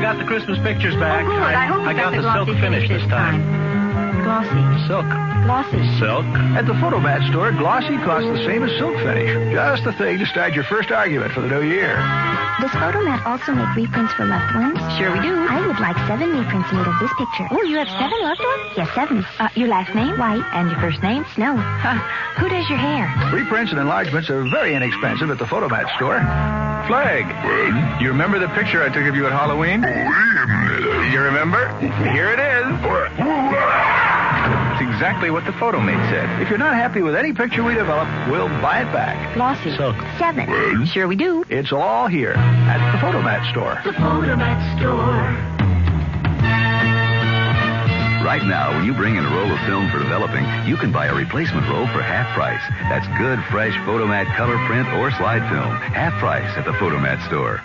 got the Christmas pictures back. Oh, good. I hope you I got the silk glossy finish this time. Glossy. Silk. Glossy. Silk. At the Photomat store, glossy costs the same as silk finish. Just the thing to start your first argument for the new year. Does Photomat also make reprints for loved ones? Sure we do. I would like 7 reprints made of this picture. Oh, you have 7 loved ones? Yes, 7. Your last name? White. And your first name? Snow. Who does your hair? Reprints and enlargements are very inexpensive at the Photomat store. Flag. You remember the picture I took of you at Halloween? You remember? Here it is. It's exactly what the photomate said. If you're not happy with any picture we develop, we'll buy it back. Glossy. Silk. 7. Sure we do. It's all here at the Photomat store. The Photomat Store. Right now, when you bring in a roll of film for developing, you can buy a replacement roll for half price. That's good, fresh Photomat color print or slide film. Half price at the Photomat store.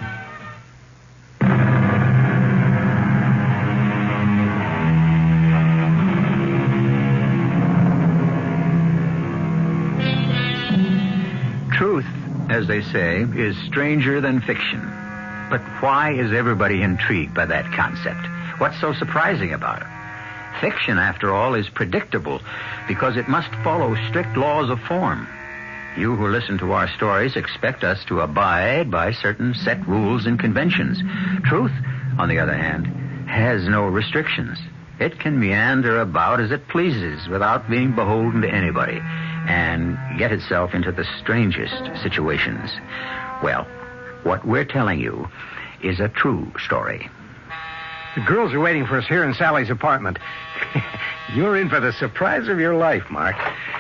Truth, as they say, is stranger than fiction. But why is everybody intrigued by that concept? What's so surprising about it? Fiction, after all, is predictable because it must follow strict laws of form. You who listen to our stories expect us to abide by certain set rules and conventions. Truth, on the other hand, has no restrictions. It can meander about as it pleases without being beholden to anybody and get itself into the strangest situations. Well, what we're telling you is a true story. The girls are waiting for us here in Sally's apartment. You're in for the surprise of your life, Mark.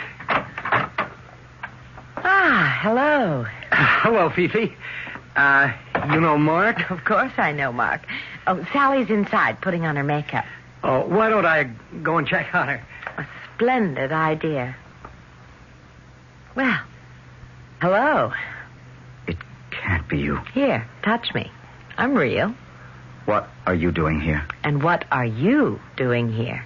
Hello. Hello, Fifi. You know Mark? Of course I know Mark. Oh, Sally's inside putting on her makeup. Oh, why don't I go and check on her? A splendid idea. Well, hello. It can't be you. Here, touch me. I'm real. What are you doing here? And what are you doing here?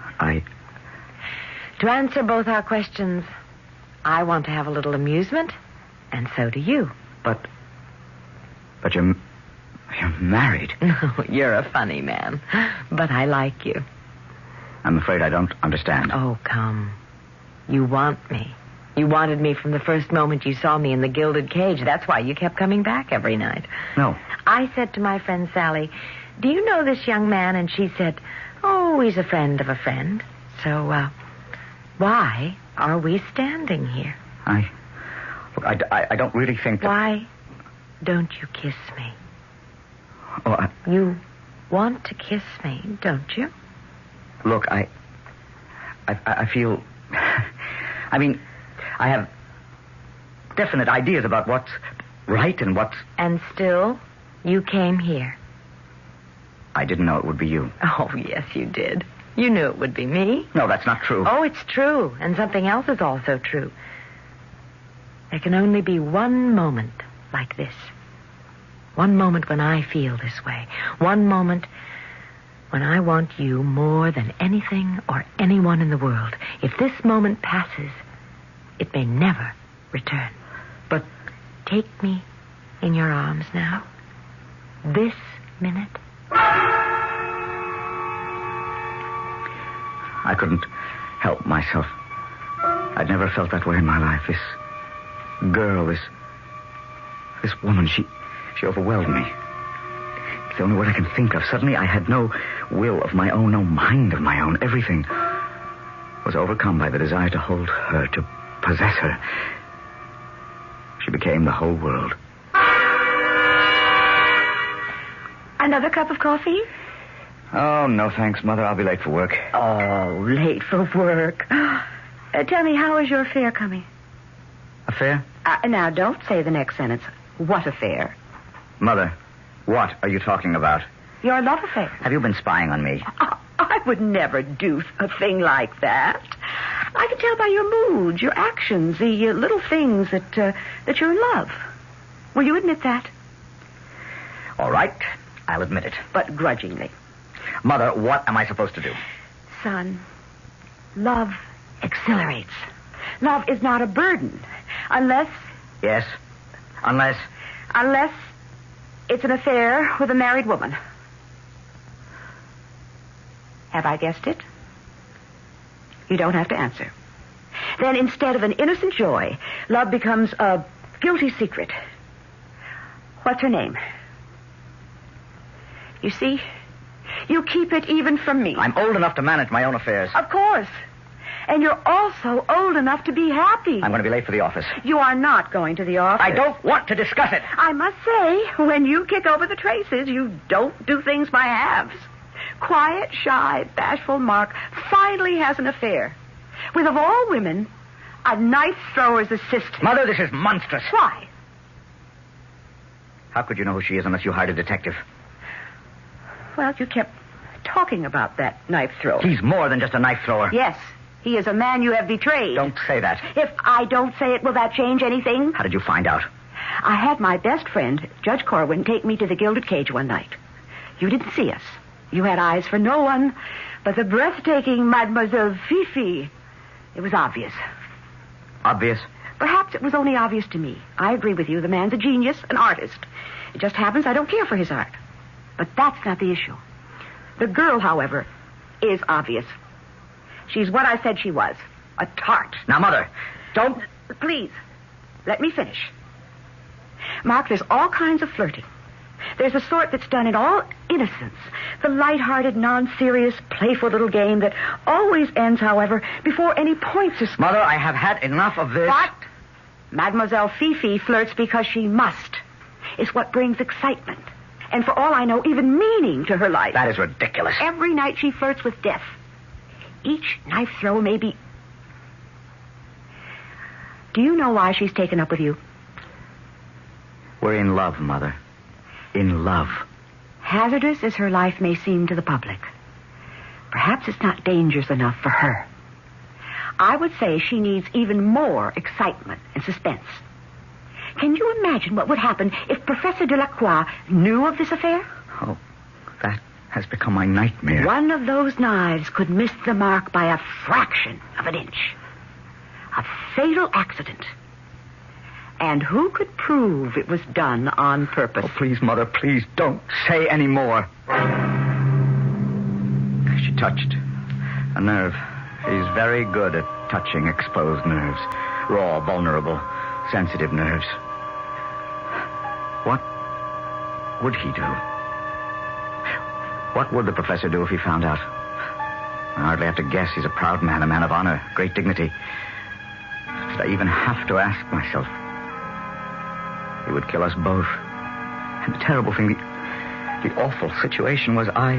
To answer both our questions, I want to have a little amusement, and so do you. But you're married. Oh, you're a funny man, but I like you. I'm afraid I don't understand. Oh, come. You want me. You wanted me from the first moment you saw me in the gilded cage. That's why you kept coming back every night. No. I said to my friend Sally, do you know this young man? And she said, oh, he's a friend of a friend. So, why are we standing here? I don't really think that... Why don't you kiss me? Oh, You want to kiss me, don't you? Look, I feel... I mean, I have definite ideas about what's right and what's... And still, you came here. I didn't know it would be you. Oh, yes, you did. You knew it would be me. No, that's not true. Oh, it's true. And something else is also true. There can only be one moment like this. One moment when I feel this way. One moment when I want you more than anything or anyone in the world. If this moment passes, it may never return. But take me in your arms now. This minute. I couldn't help myself. I'd never felt that way in my life. This girl, this woman, she overwhelmed me. It's the only word I can think of. Suddenly I had no will of my own, no mind of my own. Everything was overcome by the desire to hold her, to possess her. She became the whole world. Another cup of coffee? Oh, no, thanks, Mother. I'll be late for work. Oh, late for work. Tell me, how is your affair coming? Affair? Now, don't say the next sentence. What affair? Mother, what are you talking about? Your love affair. Have you been spying on me? I would never do a thing like that. I can tell by your moods, your actions, the little things that you're in love. Will you admit that? All right, I'll admit it. But grudgingly. Mother, what am I supposed to do? Son, love exhilarates. Love is not a burden. Unless... Yes? Unless it's an affair with a married woman. Have I guessed it? You don't have to answer. Then instead of an innocent joy, love becomes a guilty secret. What's her name? You see, you keep it even from me. I'm old enough to manage my own affairs. Of course. And you're also old enough to be happy. I'm going to be late for the office. You are not going to the office. I don't want to discuss it. I must say, when you kick over the traces, you don't do things by halves. Quiet, shy, bashful Mark finally has an affair with, of all women, a knife thrower's assistant. Mother, this is monstrous. Why? How could you know who she is unless you hired a detective? Well, you kept talking about that knife thrower. He's more than just a knife thrower. Yes, he is a man you have betrayed. Don't say that. If I don't say it, will that change anything? How did you find out? I had my best friend, Judge Corwin, take me to the Gilded Cage one night. You didn't see us. You had eyes for no one but the breathtaking Mademoiselle Fifi. It was obvious. Obvious? Perhaps it was only obvious to me. I agree with you. The man's a genius, an artist. It just happens I don't care for his art. But that's not the issue. The girl, however, is obvious. She's what I said she was. A tart. Now, Mother, don't... Please, let me finish. Mark, there's all kinds of flirting. There's the sort that's done in all innocence. The light-hearted, non-serious, playful little game that always ends, however, before any points are scored. Mother, I have had enough of this. But Mademoiselle Fifi flirts because she must. It's what brings excitement. And for all I know, even meaning to her life. That is ridiculous. Every night she flirts with death. Each knife throw may be... Do you know why she's taken up with you? We're in love, Mother. In love. Hazardous as her life may seem to the public, perhaps it's not dangerous enough for her. I would say she needs even more excitement and suspense. Can you imagine what would happen if Professor Delacroix knew of this affair? Oh, that has become my nightmare. One of those knives could miss the mark by a fraction of an inch. A fatal accident. And who could prove it was done on purpose? Oh, please, Mother, please don't say any more. She touched a nerve. She's very good at touching exposed nerves. Raw, vulnerable, sensitive nerves. What would he do? What would the professor do if he found out? I hardly have to guess. He's a proud man, a man of honor, great dignity. Did I even have to ask myself? He would kill us both. And the terrible thing, the awful situation was I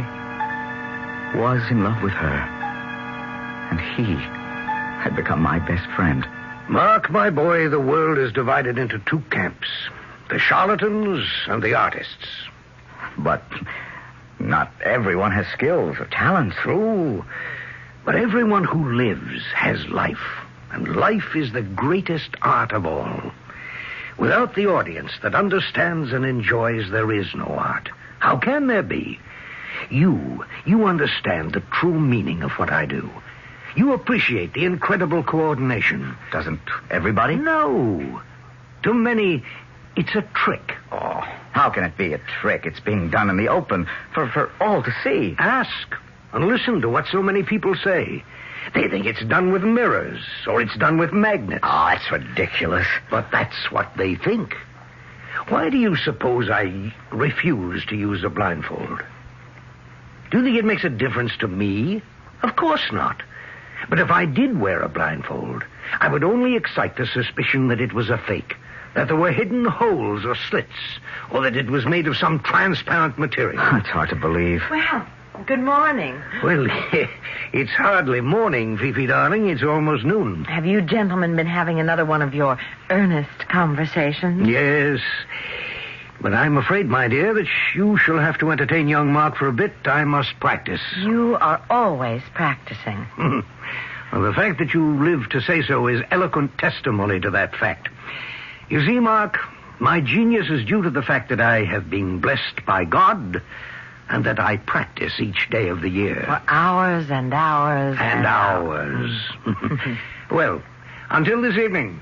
was in love with her. And he had become my best friend. Mark, my boy, the world is divided into two camps. The charlatans and the artists. But not everyone has skills or talents. True. But everyone who lives has life. And life is the greatest art of all. Without the audience that understands and enjoys, there is no art. How can there be? You understand the true meaning of what I do. You appreciate the incredible coordination. Doesn't everybody? No. To many, it's a trick. Oh, how can it be a trick? It's being done in the open for all to see. Ask and listen to what so many people say. They think it's done with mirrors, or it's done with magnets. Oh, that's ridiculous. But that's what they think. Why do you suppose I refuse to use a blindfold? Do you think it makes a difference to me? Of course not. But if I did wear a blindfold, I would only excite the suspicion that it was a fake, that there were hidden holes or slits, or that it was made of some transparent material. It's hard to believe. Well, good morning. Well, it's hardly morning, Fifi, darling. It's almost noon. Have you gentlemen been having another one of your earnest conversations? Yes. But I'm afraid, my dear, that you shall have to entertain young Mark for a bit. I must practice. You are always practicing. Well, the fact that you live to say so is eloquent testimony to that fact. You see, Mark, my genius is due to the fact that I have been blessed by God and that I practice each day of the year. For hours and hours and hours. Well, until this evening.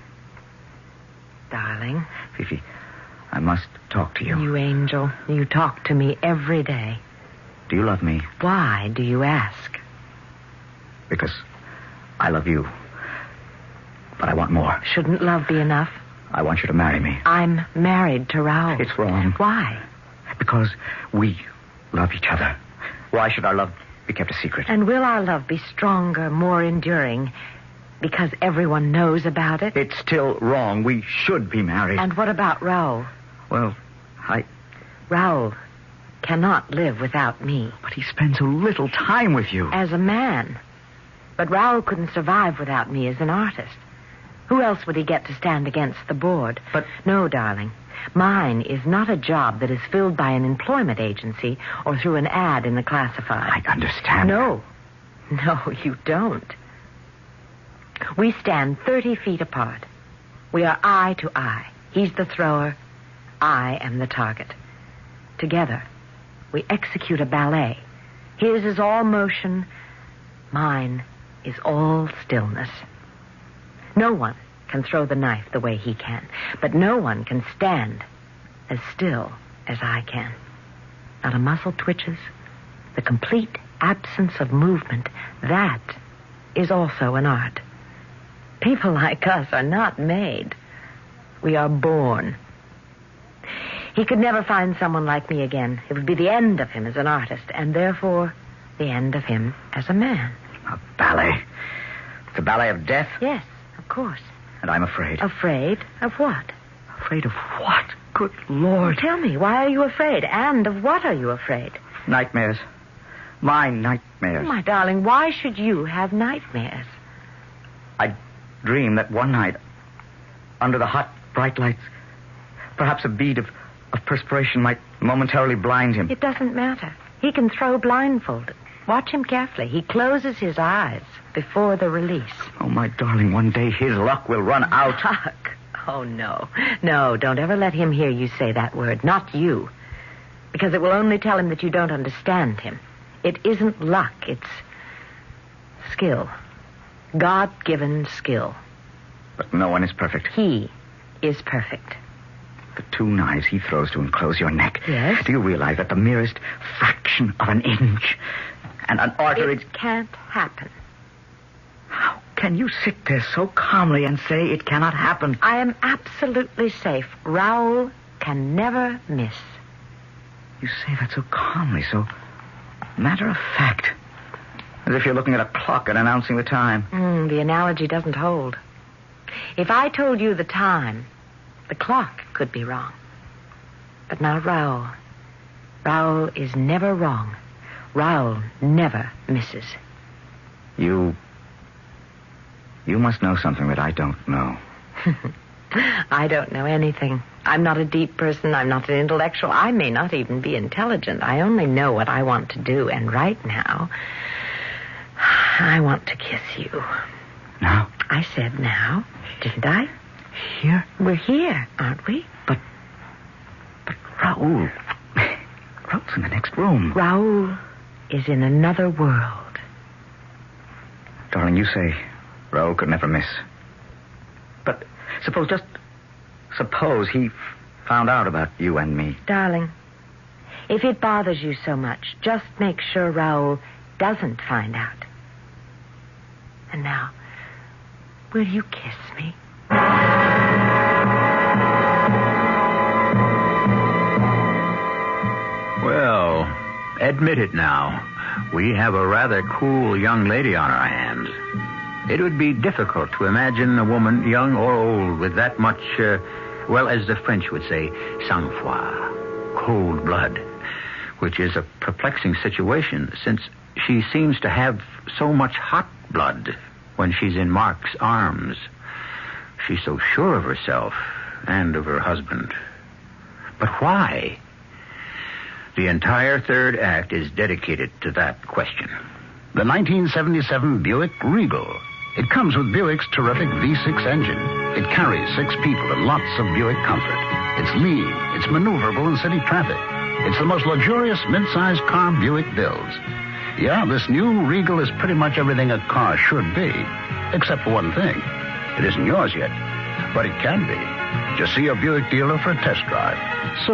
Darling. Fifi, I must talk to you. You angel. You talk to me every day. Do you love me? Why do you ask? Because I love you. But I want more. Shouldn't love be enough? I want you to marry me. I'm married to Raoul. It's wrong. Why? Because we love each other. Why should our love be kept a secret? And will our love be stronger, more enduring, because everyone knows about it? It's still wrong. We should be married. And what about Raoul? Well, Raoul cannot live without me. But he spends so little time with you. As a man. But Raoul couldn't survive without me as an artist. Who else would he get to stand against the board? But... No, darling. Mine is not a job that is filled by an employment agency or through an ad in the classified. I understand. No, you don't. We stand 30 feet apart. We are eye to eye. He's the thrower. I am the target. Together, we execute a ballet. His is all motion. Mine is all stillness. No one can throw the knife the way he can, but no one can stand as still as I can. Not a muscle twitches. The complete absence of movement, that is also an art. People like us are not made. We are born. He could never find someone like me again. It would be the end of him as an artist, and therefore the end of him as a man. A ballet? It's a ballet of death? Yes, of course. And I'm afraid. Afraid of what? Afraid of what? Good Lord. Tell me, why are you afraid? And of what are you afraid? Nightmares. My nightmares. Oh, my darling, why should you have nightmares? I dream that one night, under the hot, bright lights, perhaps a bead of perspiration might momentarily blind him. It doesn't matter. He can throw blindfolded. Watch him carefully. He closes his eyes before the release. Oh, my darling, one day his luck will run out. Luck? Oh, no. No, don't ever let him hear you say that word. Not you. Because it will only tell him that you don't understand him. It isn't luck. It's skill. God-given skill. But no one is perfect. He is perfect. The 2 knives he throws to enclose your neck. Yes? Do you realize that the merest fraction of an inch and an artery... It can't happen. How can you sit there so calmly and say it cannot happen? I am absolutely safe. Raoul can never miss. You say that so calmly, so matter of fact. As if you're looking at a clock and announcing the time. The analogy doesn't hold. If I told you the time, the clock could be wrong. But not Raoul. Raoul is never wrong. Raoul never misses. You must know something that I don't know. I don't know anything. I'm not a deep person. I'm not an intellectual. I may not even be intelligent. I only know what I want to do. And right now, I want to kiss you. Now? I said now, didn't I? Here? We're here, aren't we? But Raoul. Raoul's in the next room. Raoul is in another world. Darling, you say Raoul could never miss. But suppose he found out about you and me. Darling, if it bothers you so much, just make sure Raoul doesn't find out. And now, will you kiss me? Well, admit it now. We have a rather cool young lady on our hands. It would be difficult to imagine a woman, young or old, with that much, as the French would say, sang-froid, cold blood, which is a perplexing situation since she seems to have so much hot blood when she's in Mark's arms. She's so sure of herself and of her husband. But why? The entire third act is dedicated to that question. The 1977 Buick Regal. It comes with Buick's terrific V6 engine. It carries 6 people and lots of Buick comfort. It's lean. It's maneuverable in city traffic. It's the most luxurious mid-sized car Buick builds. Yeah, this new Regal is pretty much everything a car should be, except for one thing. It isn't yours yet, but it can be. Just see your Buick dealer for a test drive. Soon.